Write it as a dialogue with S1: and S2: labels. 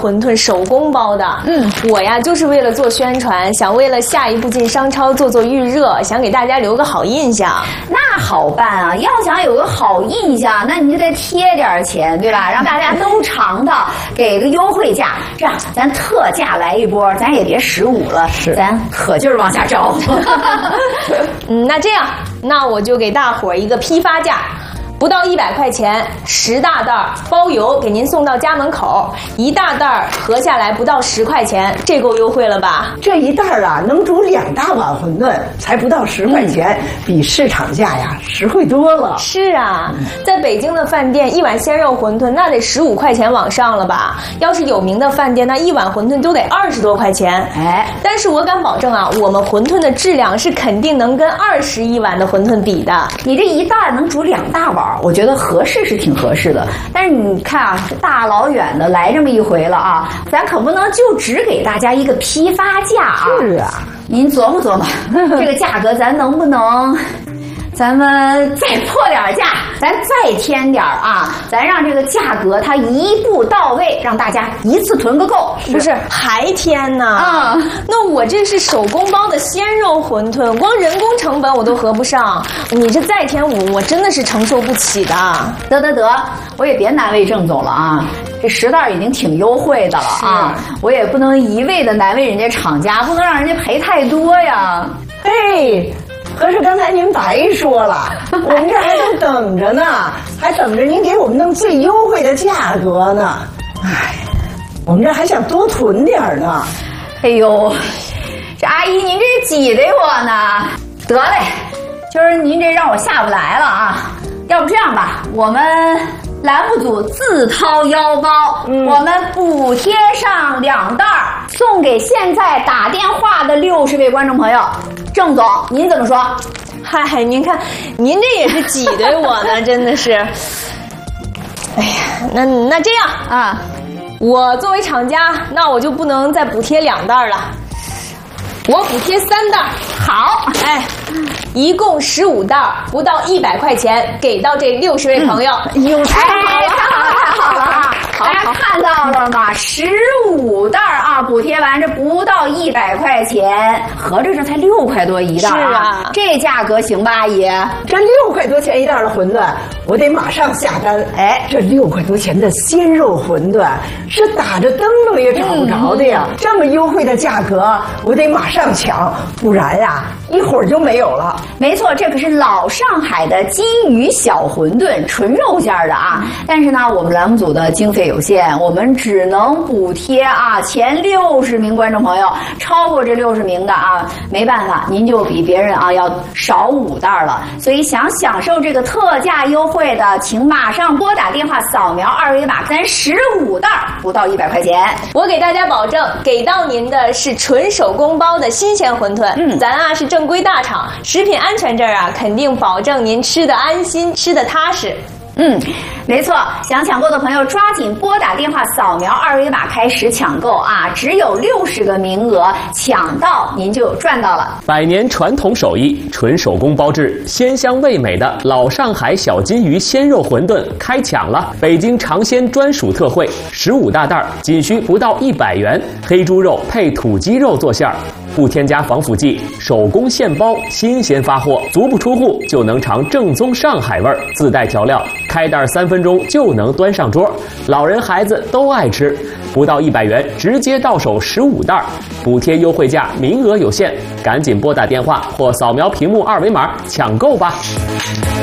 S1: 馄饨手工包的。我呀就是为了做宣传，想为了下一步进商超做预热，想给大家留个好印象。
S2: 那好办啊，要想有个好印象，那你就得贴点钱，对吧？让大家都尝到，给个优惠价，这样咱特价来一波，咱也别15了，咱可劲儿往下招。
S1: 那这样，那我就给大伙儿一个批发价。不到100块钱，10大袋包邮，给您送到家门口，1大袋合下来不到10块钱，这够优惠了吧？
S3: 这一袋啊，能煮2大碗馄饨，才不到10块钱，比市场价呀实惠多了。
S1: 是啊，在北京的饭店，一碗鲜肉馄饨那得15块钱往上了吧？要是有名的饭店，那一碗馄饨都得20多块钱。但是我敢保证啊，我们馄饨的质量是肯定能跟21碗的馄饨比的。
S2: 你这一袋能煮2大碗。我觉得合适是挺合适的，但是你看啊，大老远的来这么一回了啊，咱可不能就只给大家一个批发价啊。
S3: 是啊，
S2: 您琢磨琢磨，这个价格咱能不能？咱们再破点价，咱再添点啊！咱让这个价格它一步到位，让大家一次囤个够。
S1: 不是还添呢？那我这是手工包的鲜肉馄饨，光人工成本我都合不上。你这再添我真的是承受不起的。
S2: 得，我也别难为郑总了啊！这10袋已经挺优惠的了啊，我也不能一味的难为人家厂家，不能让人家赔太多呀。
S3: 嘿。可是刚才您白说了，我们这还都等着呢，还等着您给我们弄最优惠的价格呢。哎，我们这还想多囤点呢。
S2: 哎呦，这阿姨您这挤得我呢。得嘞，就是您这让我下不来了啊。要不这样吧，我们栏目组自掏腰包，我们补贴上2袋，送给现在打电话的60位观众朋友。郑总，您怎么说？
S1: 嗨，您看，您这也是挤兑我呢，真的是。哎呀，那这样啊，我作为厂家，那我就不能再补贴2袋了，我补贴3袋。好，一共15袋，不到100块钱，给到这60位朋友。
S2: 太好了啊！大家看到了吗？15袋啊，补贴完这不到100块钱，合着这才6块多一袋啊！
S1: 是啊，
S2: 这价格行吧，阿姨？
S3: 这6块多钱一袋的馄饨，我得马上下单。这6块多钱的鲜肉馄饨是打着灯笼也找不着的呀！这么优惠的价格，我得马上抢，不然呀，一会儿就没有了。
S2: 没错，这可是老上海的金鱼小馄饨，纯肉馅的啊！但是呢，我们栏目组的经费有限，我们只能补贴啊前60名观众朋友，超过这60名的啊，没办法，您就比别人啊要少5袋了。所以想享受这个特价优惠的，请马上拨打电话扫描2维码，咱15袋不到100块钱。
S1: 我给大家保证，给到您的是纯手工包的新鲜馄饨。咱啊是正规大厂，食品安全这儿啊肯定保证您吃得安心，吃得踏实。
S2: 没错，想抢购的朋友抓紧拨打电话扫描2维码开始抢购啊！只有60个名额，抢到您就赚到了。
S4: 100年传统手艺，纯手工包制，鲜香味美的老上海小金鱼鲜肉馄饨开抢了！北京尝鲜专属特惠，15大袋，仅需不到100元，黑猪肉配土鸡肉做馅儿。不添加防腐剂，手工现包，新鲜发货，足不出户就能尝正宗上海味儿，自带调料，开袋3分钟就能端上桌，老人孩子都爱吃。不到100元，直接到手15袋，补贴优惠价，名额有限，赶紧拨打电话或扫描屏幕2维码抢购吧。